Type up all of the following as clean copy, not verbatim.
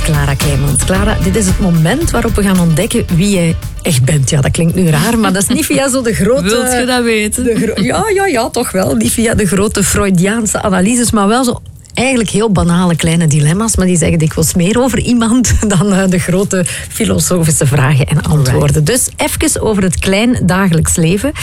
Clara Kleimans. Clara, dit is het moment waarop we gaan ontdekken wie je echt bent. Ja, dat klinkt nu raar, maar dat is niet via zo de grote... Wilt je dat weten? Ja, toch wel. Niet via de grote Freudiaanse analyses, maar wel zo eigenlijk heel banale kleine dilemma's, maar die zeggen dikwijls meer over iemand dan de grote filosofische vragen en antwoorden. Dus even over het klein dagelijks leven.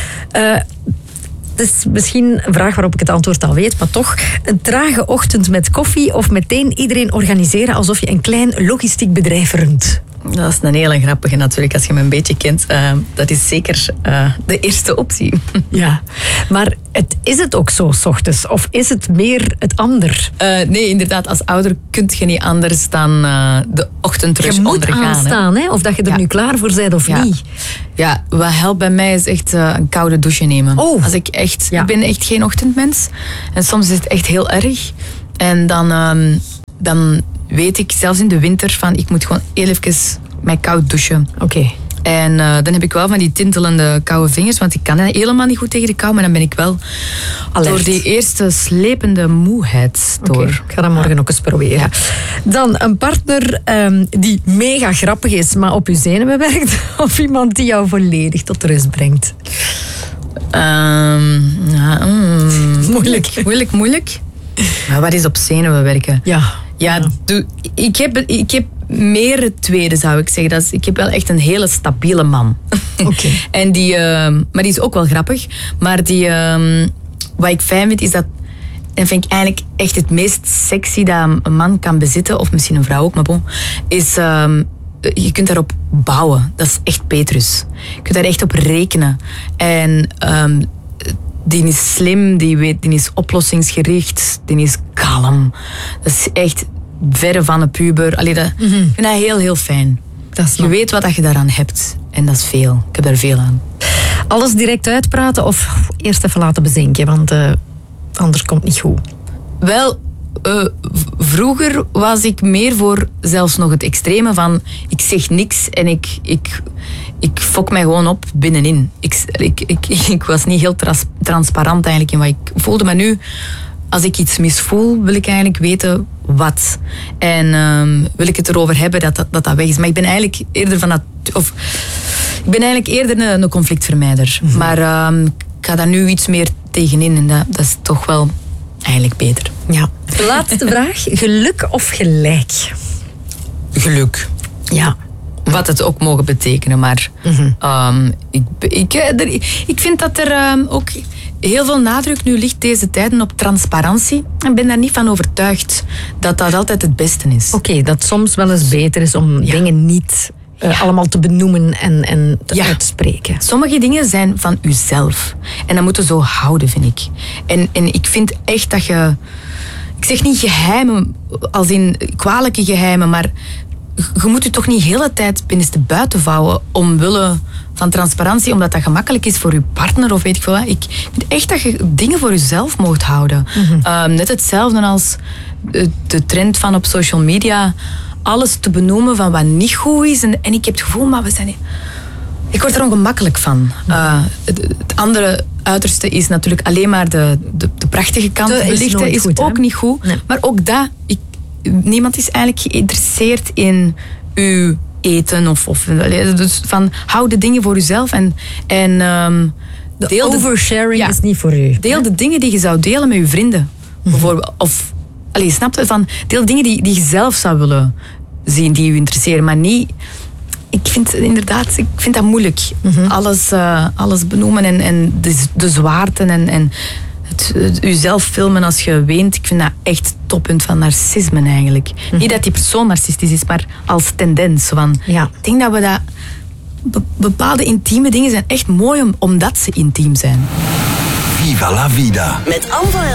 Het is misschien een vraag waarop ik het antwoord al weet, maar toch. Een trage ochtend met koffie of meteen iedereen organiseren alsof je een klein logistiek bedrijf runt? Dat is een hele grappige natuurlijk, als je me een beetje kent. Dat is zeker de eerste optie. Ja, maar is het ook zo 's ochtends? Of is het meer het ander? Nee, inderdaad, als ouder kun je niet anders dan de ochtendrush ondergaan. Je moet aanstaan, hè? Of dat je er nu klaar voor bent of niet. Ja, wat helpt bij mij is echt een koude douche nemen. Oh. Als ik ben echt geen ochtendmens. En soms is het echt heel erg. En dan weet ik, zelfs in de winter, van ik moet gewoon heel even mij koud douchen. Oké. En dan heb ik wel van die tintelende koude vingers, want ik kan helemaal niet goed tegen de kou, maar dan ben ik wel alert. Door die eerste slepende moeheid door. Okay, ik ga dat morgen ook eens proberen. Ja. Dan een partner die mega grappig is, maar op je zenuwen werkt, of iemand die jou volledig tot rust brengt? Moeilijk. Maar wat is op zenuwen werken? Ja, ik heb meer het tweede, zou ik zeggen. Ik heb wel echt een hele stabiele man. Okay. En maar die is ook wel grappig. Maar wat ik fijn vind, is dat... En vind ik eigenlijk echt het meest sexy dat een man kan bezitten, of misschien een vrouw ook, maar bon, is... je kunt daarop bouwen. Dat is echt Petrus. Je kunt daar echt op rekenen. En... die is slim, die is oplossingsgericht, die is kalm. Dat is echt verre van een puber. Allee, ik vind dat heel, heel fijn. Je weet wat je daaraan hebt. En dat is veel. Ik heb daar veel aan. Alles direct uitpraten of eerst even laten bezinken? Want anders komt het niet goed. Wel, vroeger was ik meer voor zelfs nog het extreme van... Ik zeg niks en ik fok mij gewoon op binnenin. Ik was niet heel transparant eigenlijk in wat ik voelde. Maar nu, als ik iets misvoel, wil ik eigenlijk weten wat. En wil ik het erover hebben dat weg is. Maar ik ben eigenlijk eerder een conflictvermijder. Mm-hmm. Maar ik ga daar nu iets meer tegenin. En dat is toch wel eigenlijk beter. Ja. De laatste vraag. Geluk of gelijk? Geluk. Ja. Wat het ook mogen betekenen, maar ik vind dat er ook heel veel nadruk nu ligt deze tijden op transparantie. En ben daar niet van overtuigd dat dat altijd het beste is. Oké, dat soms wel eens beter is om dingen niet allemaal te benoemen en uit te spreken. Sommige dingen zijn van uzelf. En dat moeten zo houden, vind ik. En ik vind echt dat je... Ik zeg niet geheimen, als in kwalijke geheimen, maar... Je moet je toch niet de hele tijd binnenstebuiten vouwen omwille van transparantie, omdat dat gemakkelijk is voor je partner of weet ik veel wat. Ik vind echt dat je dingen voor jezelf mocht houden. Mm-hmm. Net hetzelfde als de trend van op social media alles te benoemen van wat niet goed is. En ik heb het gevoel, maar we zijn... Ik word er ongemakkelijk van. Het andere uiterste is natuurlijk alleen maar de prachtige kant. De lichte is goed, ook niet goed. Nee. Maar ook dat... Niemand is eigenlijk geïnteresseerd in uw eten. Dus van, hou de dingen voor uzelf. De oversharing is niet voor u. Deel de dingen die je zou delen met je vrienden. Bijvoorbeeld. Of, snap je? Deel dingen die je zelf zou willen zien, die je interesseren. Maar niet... Ik vind dat moeilijk. Mm-hmm. Alles benoemen en de zwaarten en jezelf filmen als je weent, ik vind dat echt toppunt van narcisme eigenlijk. Mm-hmm. Niet dat die persoon narcistisch is, maar als tendens. Ik denk dat we dat... Bepaalde intieme dingen zijn echt mooi omdat ze intiem zijn. Viva la vida. Met Anne van